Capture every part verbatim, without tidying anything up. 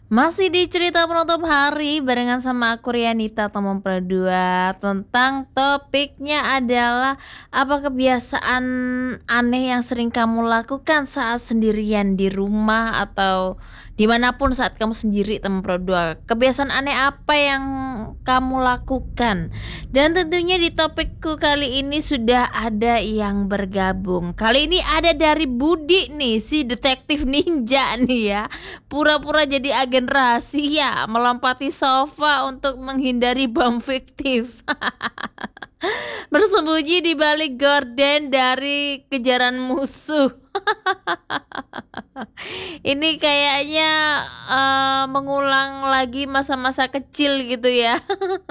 Masih di cerita penutup hari barengan sama aku Rianita teman berdua. Tentang topiknya adalah apa kebiasaan aneh yang sering kamu lakukan saat sendirian di rumah atau dimanapun saat kamu sendiri teman berdua. Kebiasaan aneh apa yang kamu lakukan? Dan tentunya di topikku kali ini sudah ada yang bergabung. Kali ini ada dari Budi nih, si detektif ninja nih ya. Pura-pura jadi agen rahasia, melompati sofa untuk menghindari bom fiktif. Bersembunyi di balik gorden dari kejaran musuh. Ini kayaknya uh, mengulang lagi masa-masa kecil gitu ya.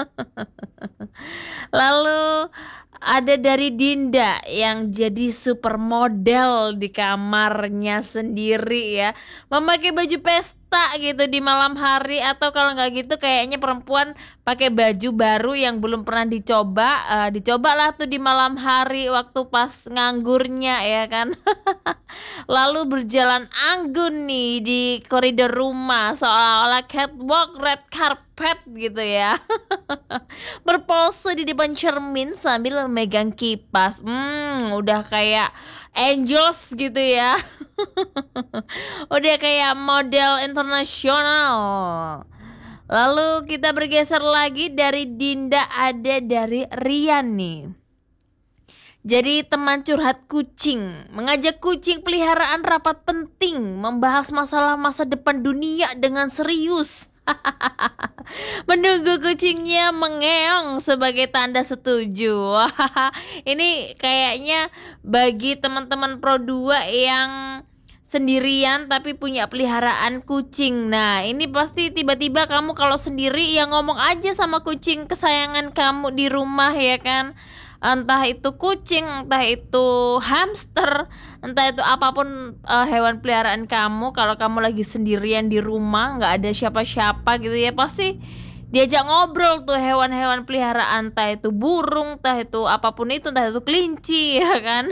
Lalu ada dari Dinda yang jadi supermodel di kamarnya sendiri ya, memakai baju pesta gitu di malam hari, atau kalau nggak gitu kayaknya perempuan pakai baju baru yang belum pernah dicoba, uh, dicobalah tuh di malam hari waktu pas nganggurnya ya kan. Lalu berjalan anggun nih di koridor rumah seolah-olah catwalk red carpet gitu ya. Berpose di depan cermin sambil memegang kipas. Hmm, udah kayak angels gitu ya. Udah kayak model internasional. Lalu kita bergeser lagi dari Dinda, ada dari Rian nih. Jadi teman curhat kucing, mengajak kucing peliharaan rapat penting, membahas masalah masa depan dunia dengan serius. Menunggu kucingnya mengeong sebagai tanda setuju. Ini kayaknya bagi teman-teman Pro dua yang sendirian tapi punya peliharaan kucing. Nah, ini pasti tiba-tiba kamu kalau sendiri ya ngomong aja sama kucing kesayangan kamu di rumah ya kan. Entah itu kucing, entah itu hamster, entah itu apapun uh, hewan peliharaan kamu. Kalau kamu lagi sendirian di rumah, nggak ada siapa-siapa gitu ya, pasti diajak ngobrol tuh hewan-hewan peliharaan, entah itu burung, entah itu apapun itu, entah itu kelinci ya kan.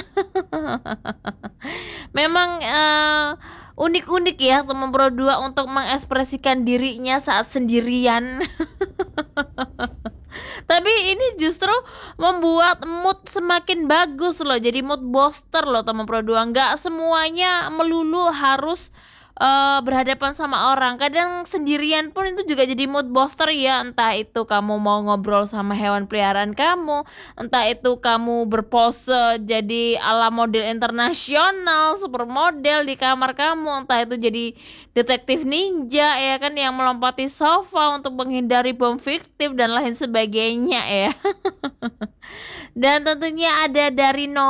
Memang uh, unik-unik ya teman Pro dua untuk mengekspresikan dirinya saat sendirian. Tapi ini justru membuat mood semakin bagus loh. Jadi mood booster loh teman Pro dua. Nggak semuanya melulu harus uh, berhadapan sama orang. Kadang sendirian pun itu juga jadi mood booster ya. Entah itu kamu mau ngobrol sama hewan peliharaan kamu, entah itu kamu berpose jadi ala model internasional, supermodel di kamar kamu, entah itu jadi detektif ninja ya kan yang melompati sofa untuk menghindari bom fiktif dan lain sebagainya ya. Dan tentunya ada dari No